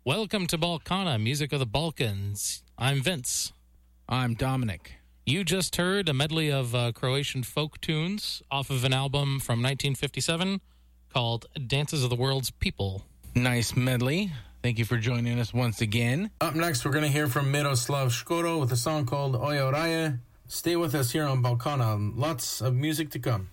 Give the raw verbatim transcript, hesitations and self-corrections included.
Welcome to Balkana, Music of the Balkans. I'm Vince. I'm Dominic. You just heard a medley of uh, Croatian folk tunes off of an album from nineteen fifty-seven called Dances of the World's People. Nice medley. Thank you for joining us once again. Up next, we're going to hear from Miroslav Škoro with a song called Oja Raje. Stay with us here on Balkana. Lots of music to come.